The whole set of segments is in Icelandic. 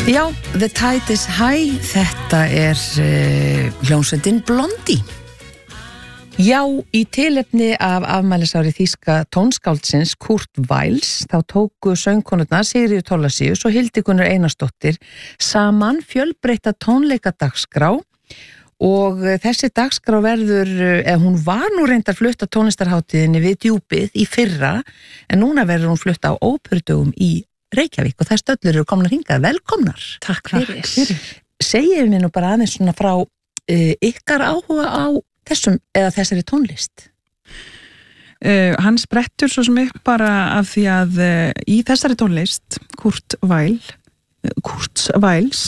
Já, The Tide is High, þetta hljómsveitin Blondie. Já, í tilefni af afmælisári þýska tónskáldsins Kurt Weill þá tóku söngkonurnar Sigríður Thorlacius og Hildigunnur Einarsdóttir saman fjölbreytta tónleikadagskrá og þessi dagskrá verður, hún var nú reyndar flutt á tónlistarhátíðinni við Djúpið í fyrra en núna verður hún flutt á óperudögum í Reykjavík og þær stöllur eru komnar hingað. Velkomnar. Takk fyrir. Segið mér nú bara aðeins svona frá ykkar áhuga á þessum eða þessari tónlist. Hann sprettur svo sem upp bara af því að í þessari tónlist Kurts Weills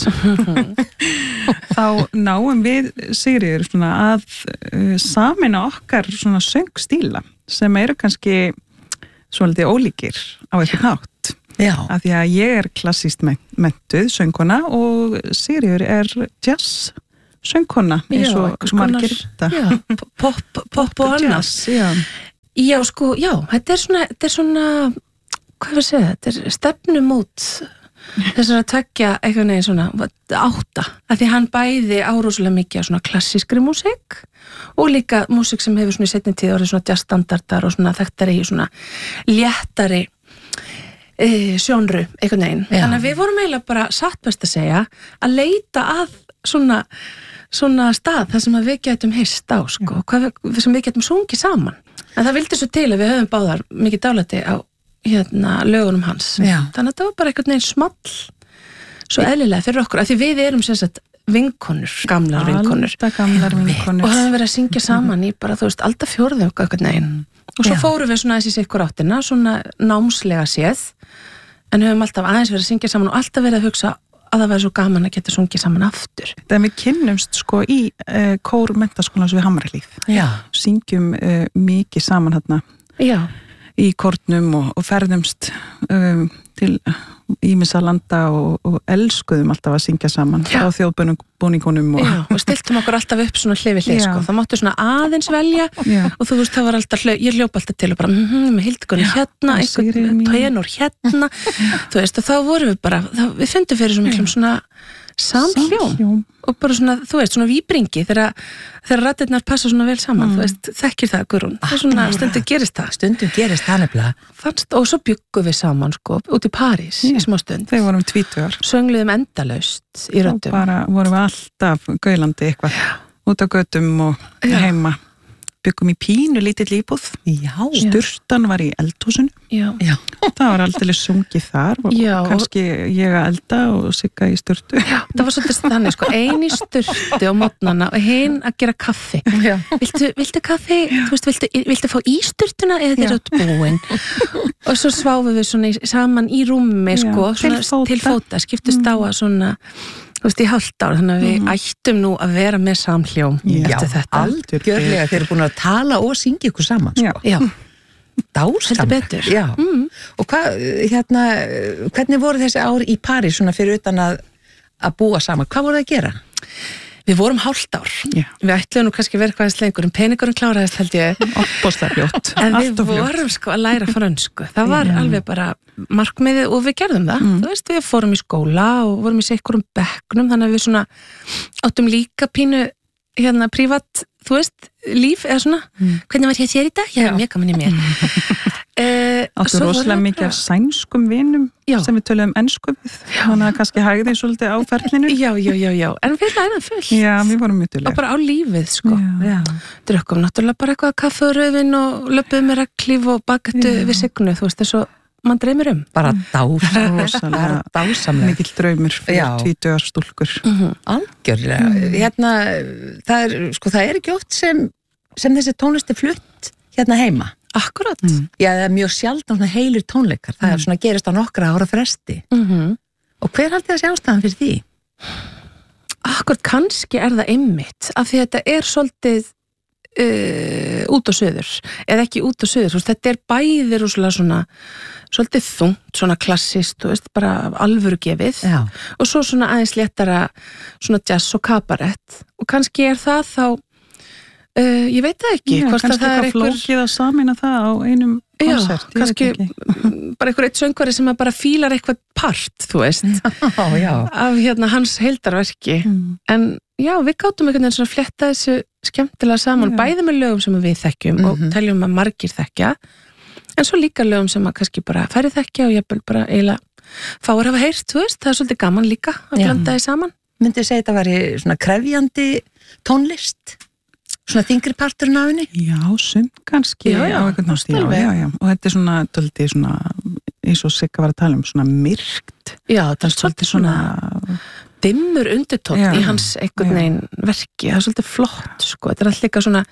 þá náum við Sigríður svona að sameina okkar svona söngstíla sem eru kannski svolítið ólíkir á eitthvað nátt. Já. Af því að ég klassískt menntuð söngkona og Sigríður jazz söngkona eins og margir þetta. Já, pop og annars. Já, sko, já, þetta er svona, hvað var að segja, þetta er stefnumót þessar að tvekja eitthvað neginn svona átta, af því hann bæði árósulega mikið á svona klassískri músík og líka músík sem hefur svona í seinni tíð orðið svona jazzstandardar og svona þekktari í svona léttari sjónru, einhvern veginn. Þannig að við vorum eiginlega bara satt best að segja að leita að svona stað þar sem að við getum hist á, sko, sem við getum sungið saman. En það vildi svo til að við höfum báðar mikið dálæti á lögunum hans. Já. Þannig að það var bara einhvern veginn small svo eðlilega fyrir okkur, af því við erum sem sagt vinkonur, gamlar vinkonur. Og höfum verið að syngja saman í bara, þú veist, alltaf fjórðung einhvern veginn. Og svo fórum við svona þessi ykkur áttina, svona námslega séð, en höfum alltaf aðeins verið að syngja saman og alltaf verið að hugsa að það væri svo gaman að geta sungið saman aftur. Þegar við kynnumst sko í kór menntaskólans við Hamrahlíð. Já. Syngjum mikið saman hérna. Já. Í kórnum og ferðumst til ýmissa landa og elskuðum alltaf að syngja saman á þjóðbúningunum og stiltum okkur alltaf upp svona hlið við hlið, sko. Það máttu svona aðeins velja og þú veist, það var alltaf ég hljóp alltaf til og bara, með Hildigunnur hérna, einhvern tenor hérna, þú veist, og þá vorum við bara, við fundum fyrir svo miklum svona samhljóm og bara svona, þú veist, svona víbringi þegar raddirnar passa svona vel saman, þú veist, þekkir það, Guðrún, það er svona, stundum gerist það nefnilega. Og svo byggum við saman, sko, út í París í smá stund. Þegar vorum 20. Söngluðum endalaust í röddum. Og bara vorum við alltaf gaulandi eitthvað út á götum og heima. Byggum í pínu lítill íbúð. Já. Sturtan var í eldhúsinu. Já. Það var aldrei sungið þar og kannski ég að elda og Sigga í sturtu. Já, það var svolítið þannig, sko, ein í sturtu á morgnana og hinn að gera kaffi. Já. Viltu kaffi? Þú veist, viltu fá í sturtuna eða þér út búin? Og svo sváfum við svona saman í rúmi, sko, svona til fóta, skiptust á að svona þú veist, í hálft ár, þannig að við ættum nú að vera með samhljóm eftir þetta. Algjörlega, þeir eru búin að tala og syngja ykkur saman. Já. Dásamlega. Já. Og hvernig voru þessi ár í París svona fyrir utan að búa saman? Hvað voru það að gera? Við vorum hálft ár. Já. Við ætlum nú kannski verið hvað lengur, en peningurinn kláraðist held ég. Opposlega fljótt. En við vorum sko að læra frönsku. Það var alveg bara markmiðið og við gerðum það. Þú veist, við fórum í skóla og vorum í sikkurum bekknum, þannig að við svona áttum líka pínu prívat, þú veist, líf eða svona. Hvernig var ég þér í dag? Já, mjög gaman í mér. Áttu rosalega mikið af sænskum vinum sem við töluðum ensku við, þannig að kannski hægði svolítið á ferlinu. Já, en við læraðum fullt. Já, við vorum mjög tölulega. Og bara á lífið, sko. Drukkum náttúrulega bara eitthvað kaffi og rauðvin og löpuðum með reglíf og bakettu við Signu, þú veist, þess að mann dreymir bara dásamlega mikill draumur fyrir 20 stúlkur. Algjörlega. Það er ekki oft sem þessi tónlist er flutt hérna heima. Akkurat. Já, það er mjög sjaldan heilir tónleikar. Það er svona gerist á nokkra ára fresti. Og hver haldið að sé ástæðan fyrir því? Akkurat, kannski er það einmitt, af því þetta er svolítið út og suður, eða ekki út og suður, þetta er bæði rosalega svona svolítið þungt, svona klassist, þú veist, bara alvöru gefið og svo svona aðeins léttara svona jazz og kabarett og kannski er það þá ég veit það ekki. Kannski eitthvað flókið að samina það á einum konsert, kannski bara einhver eitt söngvari sem bara fílar eitthvað part, þú veist af hans heildarverki en já, við gátum einhvern veginn svona fletta þessu skemmtilega saman, bæði með lögum sem við þekkjum og teljum að margir þekkja en svo líka lögum sem að kannski bara færri þekkja og jafnvel bara eiginlega fáir hafa heyrt, þú veist, það er svolítið gaman líka að blanda því saman. Myndi segja þetta væri svona krefjandi tónlist? Svona þingri parturinn af henni? Já, kannski á einhvern nátt, já. Og þetta er svona, tóltið svona, eins og Sigga var að tala svona myrkt. Já, það er svolítið svona dimmur undirtótt í hans einhvern veginn verki, það er svolítið flott, sko, þetta er alltaf líka svona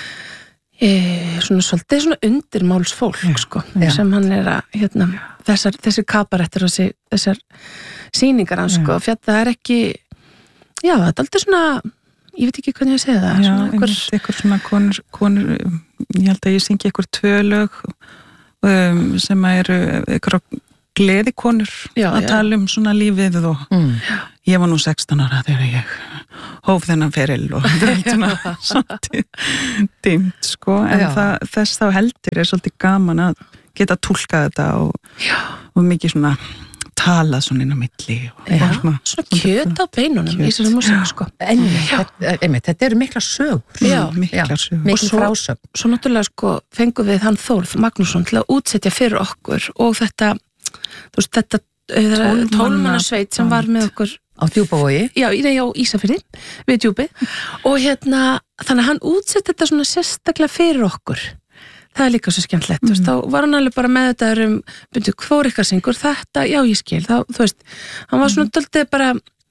svolítið svona undirmálsfólk, sko, sem hann er að, þessi kabarettir og þessar sýningar hans, sko, fyrir það er ekki, já, þetta er alltaf svona, ég veit ekki hvernig ég segja það. Já, einhver svona konur, ég held að ég syngi einhver 2 lög sem eru einhver gleðikonur að tala svona lífið og ég var nú 16 ára þegar ég hóf þennan feril og þetta er svolítið dimmt, sko, en þess þá heldur er svolítið gaman að geta túlkað þetta og mikið svona talað svona inn á milli svona kjöt á beinunum í þessari músík, sko. Þetta eru mikla sögur. Mikla sögur. Mikla frásögn. Svo náttúrulega, sko, fengum við hann Þórð Magnússon til að útsetja fyrir okkur og þetta, þú veist, þetta 12-mannasveit sem var með okkur á Djúpavogi? Já, á Ísafirði, við Djúpið og þannig að hann útsetti þetta svona sérstaklega fyrir okkur. Það er líka svo skemmtilegt, þú veist, þá var hann alveg bara með þetta byrju, hvor ykkar syngur þetta, já, ég skil, þá, þú veist, hann var svona dálítið bara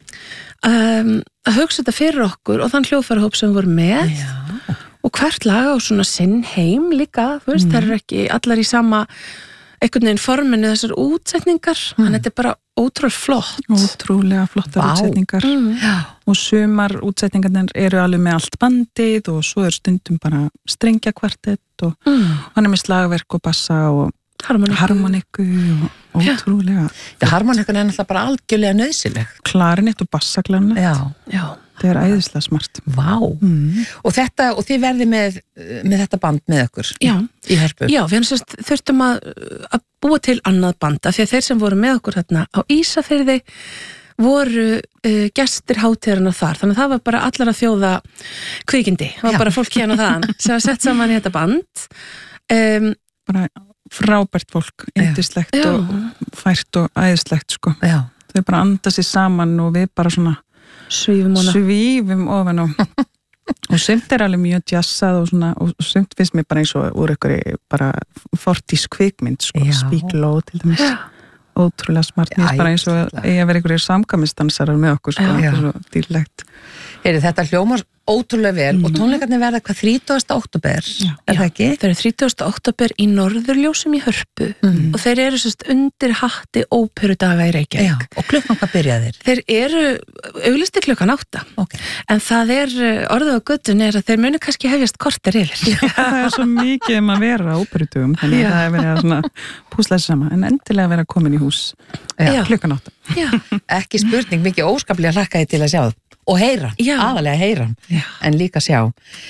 að hugsa þetta fyrir okkur og þann hljóðfærahóp sem við vorum með og hvert lag á svona sinn heim líka, þú veist, það eru ekki allar í sama einhvern veginn forminu þessar útsetningar, þannig að þetta er bara ótrúlega flott. Ótrúlega flottar útsetningar og sumar útsetningarnir eru alveg með allt bandið og svo er stundum bara strengjakvartett og hann er með slagverk og bassa og harmoniku og ótrúlega. Harmonikun er náttúrulega bara algjörlega nöðsileg. Klarinett og bassaklarnett. Já. Það er æðislega smart. Vá. Og þið verði með þetta band með okkur í Hörpu? Já, við þurftum að búa til annað banda því að þeir sem voru með okkur þarna á Ísafirði voru gestir hátíðarinnar þar, þannig að það var bara allar að þjóða kvikindi, það var bara fólk hérna þaðan sem var sett saman í þetta band. Bara frábært fólk, yndislegt og fært og æðislegt, sko. Já. Þau bara anda sér saman og við bara svona svífum ofan og sumt er alveg mjög jazzað og svona, og sumt finnst mér bara eins og úr einhverju bara 40s kvikmynd, sko, Speak Low til dæmis, ótrúlega smart, mér bara eins og ég að vera einhverju samkvæmisdansarar með okkur, sko, þetta er svo dýrlegt. Þetta hljómar ótrúlega vel og tónleikarnir verða hvað 30. október, er það ekki? Þeir eru 30. október í Norðurljósum í Hörpu og þeir eru sérst undir hatti óperudaga í Reykjavík. Og klukkan hvað byrja þeir? Þeir eru auglisti klukkan 8 en það er orðið á göttun er að þeir munu kannski hefjast korter yfir. Það er svo mikið að vera á óperudögum, þannig að það er verið að svona púsla sama, en endilega vera komin í hús klukkan 8. Ekki spurning, mikið óskaplega hlakkaði til að sjá það. Og heyra, aðalega heyra, en líka sjá.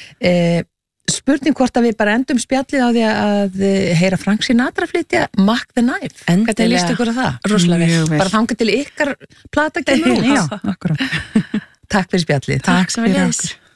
Spurning hvort að við bara endum spjallið á því að heyra Frank Sinatra flytja Mack the Knife. Hvernig líst ykkur að það? Rosalega vel. Bara þangað til ykkar plata kemur út. Já, akkurat. Takk fyrir spjallið. Takk sem við leiðis.